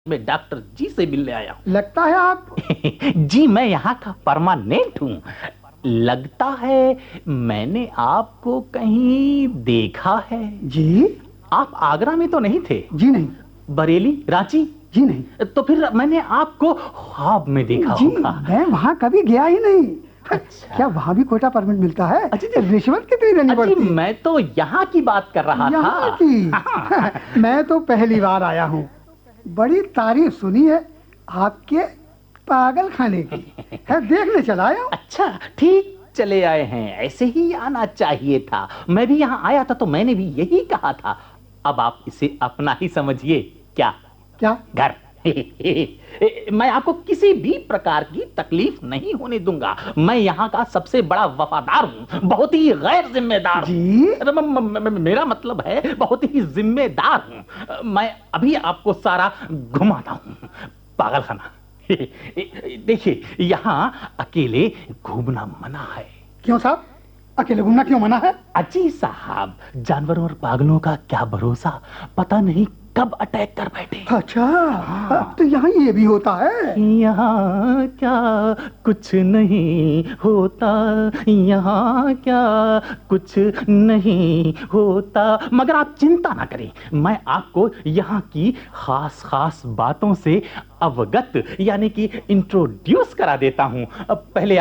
मैं डॉक्टर जी से मिलने आया हूँ। लगता है आप जी मैं यहाँ का परमानेंट हूँ। लगता है मैंने आपको कहीं देखा है। जी आप आगरा में तो नहीं थे? जी नहीं। बरेली, रांची? जी नहीं। तो फिर मैंने आपको ख्वाब में देखा जी होगा। मैं वहाँ कभी गया ही नहीं। अच्छा। क्या वहाँ भी कोटा परमिट मिलता है? अच्छा, रिश्वत कितनी देनी पड़ती? मैं तो यहाँ की बात कर रहा यहाँ था। की मैं तो पहली बार आया हूँ। बड़ी तारीफ सुनी है आपके पागल खाने की, है देखने चला आया हूँ। अच्छा ठीक चले आए हैं, ऐसे ही आना चाहिए था। मैं भी यहाँ आया था तो मैंने भी यही कहा था। अब आप इसे अपना ही समझिए। क्या क्या? घर। मैं आपको किसी भी प्रकार की तकलीफ नहीं होने दूंगा। मैं यहाँ का सबसे बड़ा वफादार हूँ, बहुत ही गैर जिम्मेदार जी। मेरा मतलब है बहुत ही जिम्मेदार हूँ। मैं अभी आपको सारा घुमाता हूँ पागल खाना। देखिए यहाँ अकेले घूमना मना है। क्यों साहब, अकेले घूमना क्यों मना है? अजी साहब, जानवरों और पागलों का क्या भरोसा, पता नहीं कब अटैक कर बैठे। अच्छा तो यहाँ ये भी होता है? यहाँ क्या कुछ नहीं होता, यहाँ क्या कुछ नहीं होता। मगर आप चिंता ना करें, मैं आपको यहाँ की खास खास बातों से अवगत यानी कि इंट्रोड्यूस करा देता हूँ। पहले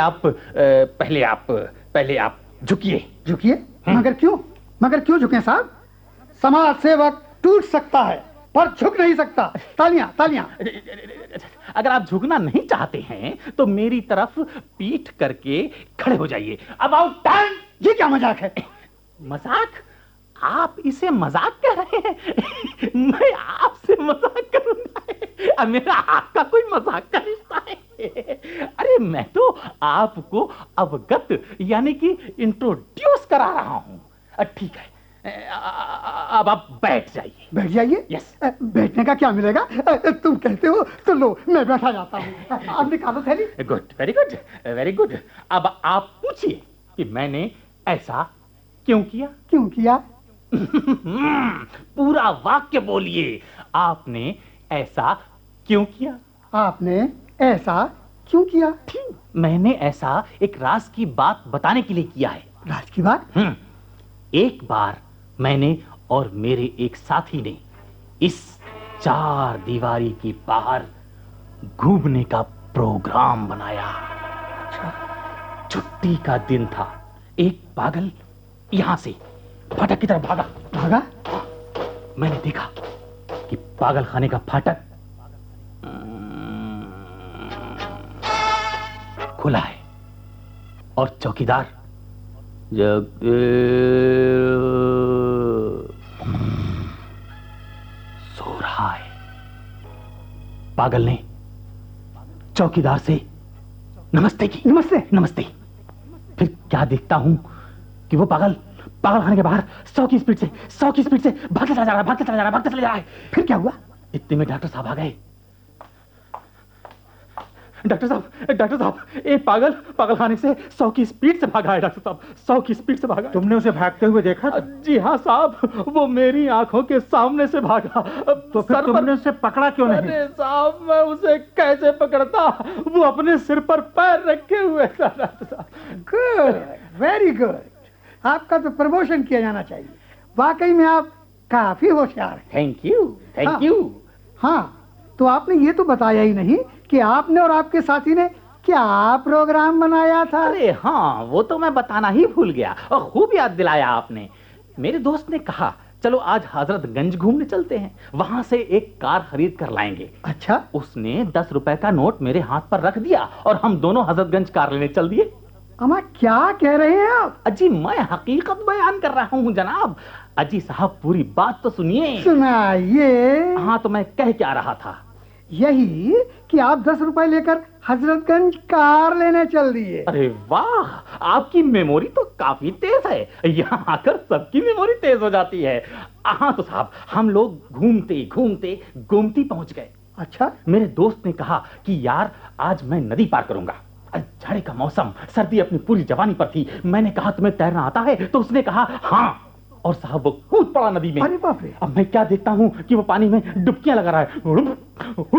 आप झुकिए। झुकिए? मगर क्यों? मगर क्यों झुके साहब? समाज सेवक टूट सकता है पर झुक नहीं सकता। तालियां तालियां। अगर आप झुकना नहीं चाहते हैं तो मेरी तरफ पीठ करके खड़े हो जाइए। About time. ये क्या मजाक है? मजाक? आप इसे मजाक कह रहे हैं? मैं आपसे मजाक करूंगा? मेरा आपका कोई मजाक का रिश्ता है? अरे मैं तो आपको अवगत यानी कि इंट्रोड्यूस करा रहा हूं। ठीक है, अब आप बैठ जाइए। बैठ जाइए? यस। बैठने का क्या मिलेगा? तुम कहते हो तो लो मैं बैठा जाता हूँ। अब निकालो थैली। Good, very good, very good. अब आप पूछिए कि मैंने ऐसा क्यों किया? क्यों किया? पूरा वाक्य बोलिए। आपने ऐसा क्यों किया? आपने ऐसा क्यों किया? मैंने ऐसा एक राज की बात बताने के लिए किया है। राज की बात? एक बार मैंने और मेरे एक साथी ने इस चार दीवारी के बाहर घूमने का प्रोग्राम बनाया। अच्छा। छुट्टी का दिन था। एक पागल यहां से फाटक की तरफ भागा। भागा? मैंने देखा कि पागल खाने का फाटक खुला है और चौकीदार सो रहा है। पागल ने चौकीदार से नमस्ते की। नमस्ते? नमस्ते। फिर क्या देखता हूं कि वो पागल खाने के बाहर 100 की स्पीड से भागते चला जा रहा है। फिर क्या हुआ? इतने में डॉक्टर साहब आ गए। डॉक्टर साहब, एक पागल खाने से 100 की स्पीड से भागा है। डॉक्टर साहब, 100 की स्पीड से भागा। तुमने उसे भागते हुए देखा? जी हाँ साहब, वो मेरी आंखों के सामने से भागा। तो फिर तुमने उसे पकड़ा क्यों नहीं? अरे साहब, मैं उसे कैसे पकड़ता? वो अपने सिर पर पैर रखे हुए था। डॉक्टर साहब। Good, very good. आपका तो प्रमोशन किया जाना चाहिए। वाकई में आप काफी होशियार हैं। Thank you. हाँ, तो आपने ये तो बताया ही नहीं कि आपने और आपके साथी ने क्या प्रोग्राम बनाया था? अरे हाँ, वो तो मैं बताना ही भूल गया और खूब याद दिलाया आपने। मेरे दोस्त ने कहा चलो आज हजरतगंज घूमने चलते हैं, वहां से एक कार खरीद कर लाएंगे। अच्छा। उसने 10 रुपए का नोट मेरे हाथ पर रख दिया और हम दोनों हजरतगंज कार लेने चल दिए। अम्मा क्या कह रहे हैं आप? अजी मैं हकीकत बयान कर रहा हूँ जनाब। अजी साहब पूरी बात तो सुनिए। सुनाइए। हाँ, तो मैं कह क्या रहा था? यही कि आप 10 रुपए लेकर हजरतगंज कार लेने चल दिए। अरे वाह, आपकी मेमोरी तो काफी तेज है। यहाँ आकर सबकी मेमोरी तेज हो जाती है। हाँ तो साहब, हम लोग घूमते घूमते गोमती पहुंच गए। अच्छा। मेरे दोस्त ने कहा कि यार आज मैं नदी पार करूंगा। जाड़े का मौसम, सर्दी अपनी पूरी जवानी पर थी। मैंने कहा तुम्हें तैरना आता है? तो उसने कहा हाँ। और साहब वो कूद पड़ा नदी में। अरे बाप रे। अब मैं क्या देखता हूँ कि वो पानी में डुबकियां लगा रहा है।